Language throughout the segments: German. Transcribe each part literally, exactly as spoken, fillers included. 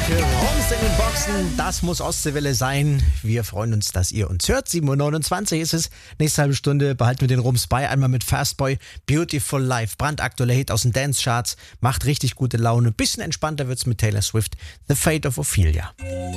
Rums in den Boxen, das muss Ostseewelle sein. Wir freuen uns, dass ihr uns hört. sieben Uhr neunundzwanzig ist es. Nächste halbe Stunde behalten wir den Rums bei. Einmal mit Fastboy, Beautiful Life, brandaktueller Hit aus den Dance-Charts. Macht richtig gute Laune. Bisschen entspannter wird's mit Taylor Swift, The Fate of Ophelia.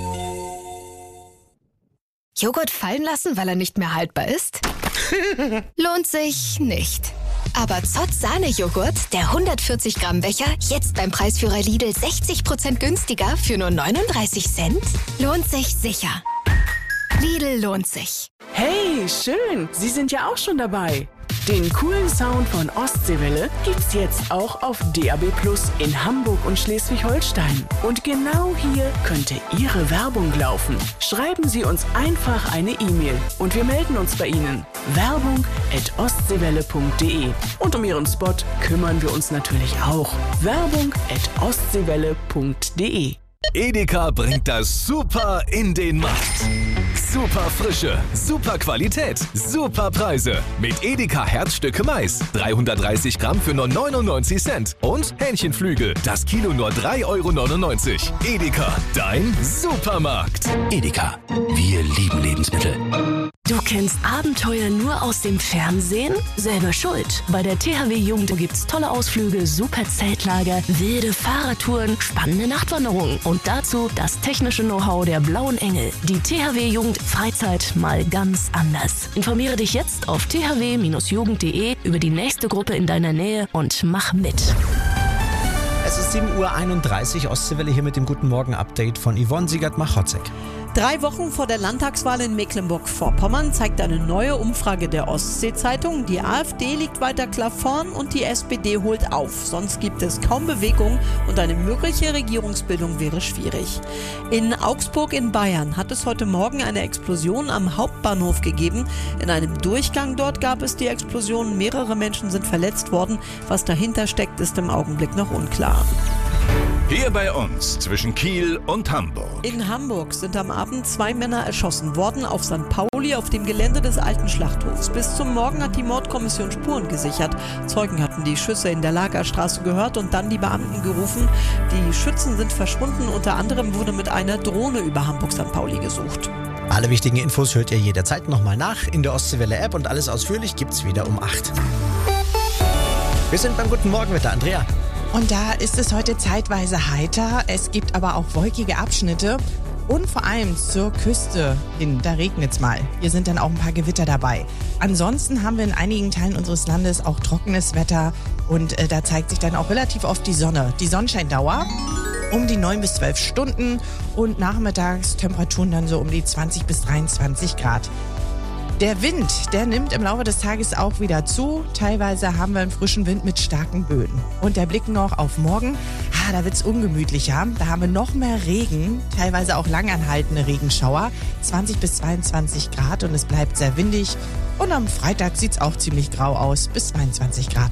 Joghurt fallen lassen, weil er nicht mehr haltbar ist? Lohnt sich nicht. Aber Zott Sahne-Joghurt, der hundertvierzig Gramm Becher, jetzt beim Preisführer Lidl sechzig Prozent günstiger für nur neununddreißig Cent? Lohnt sich sicher. Lidl lohnt sich. Hey, schön! Sie sind ja auch schon dabei. Den coolen Sound von Ostseewelle gibt's jetzt auch auf D A B Plus in Hamburg und Schleswig-Holstein. Und genau hier könnte Ihre Werbung laufen. Schreiben Sie uns einfach eine E-Mail und wir melden uns bei Ihnen. Werbung at ostseewelle punkt de. Und um Ihren Spot kümmern wir uns natürlich auch. Werbung at ostseewelle punkt de. Edeka bringt das Super in den Markt. Super Frische, super Qualität, super Preise. Mit Edeka Herzstücke Mais. dreihundertdreißig Gramm für nur neunundneunzig Cent. Und Hähnchenflügel, das Kilo nur drei Euro neunundneunzig. Edeka, dein Supermarkt. Edeka, wir lieben Lebensmittel. Du kennst Abenteuer nur aus dem Fernsehen? Selber schuld. Bei der T H W Jugend gibt's tolle Ausflüge, super Zeltlager, wilde Fahrradtouren, spannende Nachtwanderungen und dazu das technische Know-how der Blauen Engel. Die T H W Jugend Freizeit mal ganz anders. Informiere dich jetzt auf t h w Bindestrich jugend punkt de über die nächste Gruppe in deiner Nähe und mach mit. Es ist sieben Uhr einunddreißig, Ostseewelle hier mit dem Guten Morgen-Update von Yvonne Siegert-Machotzek. Drei Wochen vor der Landtagswahl in Mecklenburg-Vorpommern zeigt eine neue Umfrage der Ostsee-Zeitung, die AfD liegt weiter klar vorn und die S P D holt auf. Sonst gibt es kaum Bewegung und eine mögliche Regierungsbildung wäre schwierig. In Augsburg in Bayern hat es heute Morgen eine Explosion am Hauptbahnhof gegeben. In einem Durchgang dort gab es die Explosion. Mehrere Menschen sind verletzt worden. Was dahinter steckt, ist im Augenblick noch unklar. Hier bei uns zwischen Kiel und Hamburg. In Hamburg sind am Abend zwei Männer erschossen worden auf Sankt Pauli auf dem Gelände des alten Schlachthofs. Bis zum Morgen hat die Mordkommission Spuren gesichert. Zeugen hatten die Schüsse in der Lagerstraße gehört und dann die Beamten gerufen. Die Schützen sind verschwunden. Unter anderem wurde mit einer Drohne über Hamburg-Sankt Pauli gesucht. Alle wichtigen Infos hört ihr jederzeit nochmal nach in der Ostseewelle-App und alles ausführlich gibt's wieder um acht. Wir sind beim Guten Morgen mit der Andrea. Und da ist es heute zeitweise heiter, es gibt aber auch wolkige Abschnitte und vor allem zur Küste hin, da regnet's mal. Hier sind dann auch ein paar Gewitter dabei. Ansonsten haben wir in einigen Teilen unseres Landes auch trockenes Wetter und äh, da zeigt sich dann auch relativ oft die Sonne. Die Sonnenscheindauer um die neun bis zwölf Stunden und Nachmittagstemperaturen dann so um die zwanzig bis dreiundzwanzig Grad. Der Wind, der nimmt im Laufe des Tages auch wieder zu. Teilweise haben wir einen frischen Wind mit starken Böen. Und der Blick noch auf morgen, ah, da wird's ungemütlicher. Da haben wir noch mehr Regen, teilweise auch langanhaltende Regenschauer. zwanzig bis zweiundzwanzig Grad und es bleibt sehr windig. Und am Freitag sieht's auch ziemlich grau aus, bis zweiundzwanzig Grad.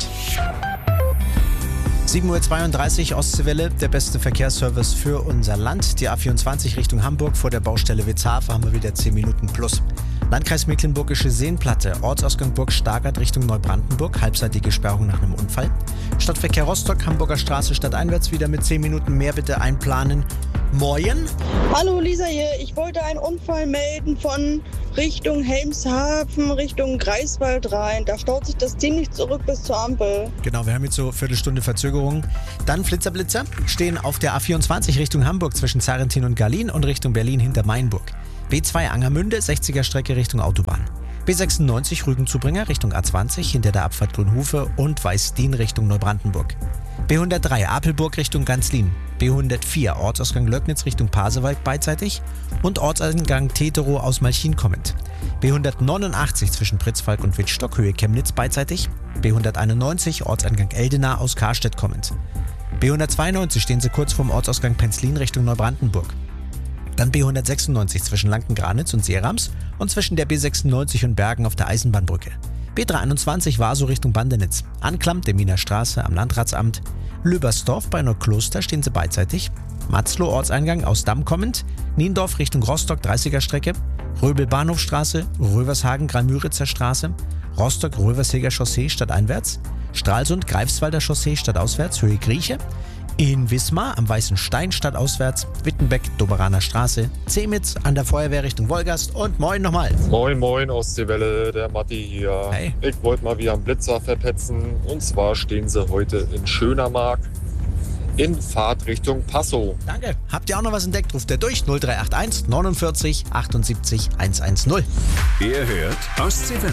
sieben Uhr zweiunddreißig, Ostseewelle, der beste Verkehrsservice für unser Land. Die A vierundzwanzig Richtung Hamburg vor der Baustelle Witzhafe haben wir wieder zehn Minuten plus. Landkreis Mecklenburgische Seenplatte, Ortsausgang Burg Stargard Richtung Neubrandenburg, halbseitige Sperrung nach einem Unfall. Stadtverkehr Rostock, Hamburger Straße stadteinwärts wieder mit zehn Minuten mehr bitte einplanen. Moin. Hallo Lisa hier, ich wollte einen Unfall melden von Richtung Helmshaven, Richtung Greifswald rein. Da staut sich das ziemlich zurück bis zur Ampel. Genau, wir haben jetzt so eine Viertelstunde Verzögerung. Dann Flitzerblitzer stehen auf der A vierundzwanzig Richtung Hamburg zwischen Zarrentin und Garlin und Richtung Berlin hinter Mainburg. B zwei Angermünde, sechziger Strecke Richtung Autobahn. B sechsundneunzig Rügenzubringer Richtung A zwanzig hinter der Abfahrt Grünhufe und Weißdien Richtung Neubrandenburg. B hundertdrei Apelburg Richtung Ganzlin. B hundertvier Ortsausgang Löcknitz Richtung Pasewalk beidseitig und Ortseingang Teterow aus Malchin kommend. B hundertneunundachtzig zwischen Pritzfalk und Wittstock Höhe Chemnitz beidseitig. B hunderteinundneunzig Ortseingang Eldena aus Karstedt kommend. B hundertzweiundneunzig stehen sie kurz vorm Ortsausgang Penzlin Richtung Neubrandenburg. Dann B hundertsechsundneunzig zwischen Lanken-Granitz und Seerams und zwischen der B sechsundneunzig und Bergen auf der Eisenbahnbrücke. B dreiundzwanzig Warsow Richtung Bandenitz. Anklam der Miner Straße am Landratsamt. Löbersdorf bei Neukloster stehen sie beidseitig. Matzlow Ortseingang aus Damm kommend. Niendorf Richtung Rostock dreißiger Strecke. Röbel Bahnhofstraße. Rövershagen Greimüritzer Straße. Rostock Röversheger Chaussee stadteinwärts. Stralsund Greifswalder Chaussee stadtauswärts Höhe Grieche. In Wismar am Weißen Stein stadtauswärts, Wittenbeck, Doberaner Straße, Zemitz an der Feuerwehr Richtung Wolgast und moin nochmal. Moin moin Ostseewelle, der Matti hier. Hey. Ich wollte mal wieder einen Blitzer verpetzen und zwar stehen sie heute in Schönermark in Fahrtrichtung Passau. Danke. Habt ihr auch noch was entdeckt? Ruft ihr durch null drei acht eins neunundvierzig achtundsiebzig hundertzehn. Ihr hört Ostseewelle.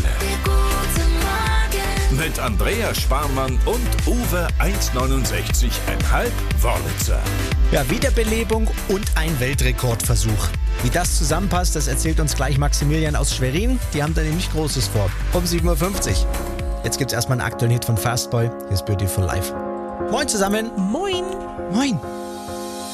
Mit Andrea Sparmann und Uwe eins neunundsechzig Komma fünf Wörlitzer. Ja, Wiederbelebung und ein Weltrekordversuch. Wie das zusammenpasst, das erzählt uns gleich Maximilian aus Schwerin. Die haben da nämlich Großes vor. Um sieben Uhr fünfzig. Jetzt gibt's erstmal einen aktuellen Hit von Fastboy. Hier ist Beautiful Life. Moin zusammen. Moin. Moin.